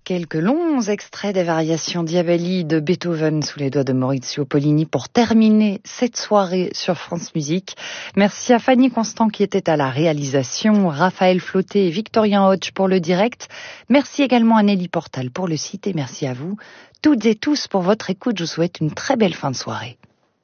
quelques longs extraits des variations Diabelli de Beethoven sous les doigts de Maurizio Pollini pour terminer cette soirée sur France Musique. Merci à Fanny Constant qui était à la réalisation, Raphaël Flauté et Victorien Hodge pour le direct. Merci également à Nelly Portal pour le site et merci à vous toutes et tous pour votre écoute. Je vous souhaite une très belle fin de soirée.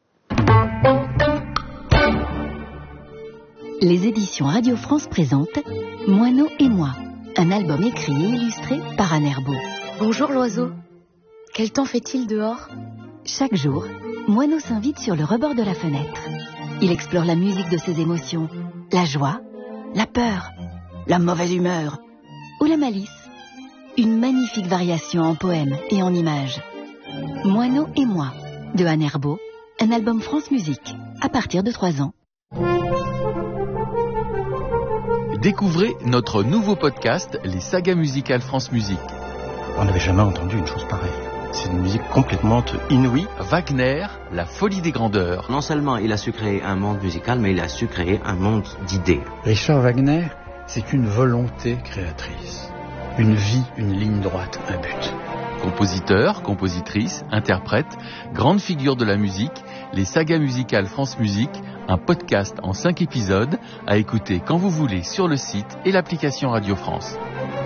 Les éditions Radio France présentent Moineau et moi, un album écrit et illustré par Anne Herbeau. Bonjour l'oiseau, quel temps fait-il dehors ? Chaque jour, Moineau s'invite sur le rebord de la fenêtre. Il explore la musique de ses émotions, la joie, la peur, la mauvaise humeur ou la malice. Une magnifique variation en poèmes et en images. Moineau et moi, de Anne Herbeau, un album France Musique, à partir de 3 ans. Découvrez notre nouveau podcast, les sagas musicales France Musique. On n'avait jamais entendu une chose pareille. C'est une musique complètement inouïe. Wagner, la folie des grandeurs. Non seulement il a su créer un monde musical, mais il a su créer un monde d'idées. Richard Wagner, c'est une volonté créatrice. Une vie, une ligne droite, un but. Compositeur, compositrice, interprète, grande figure de la musique, les sagas musicales France Musique, un podcast en 5 épisodes à écouter quand vous voulez sur le site et l'application Radio France.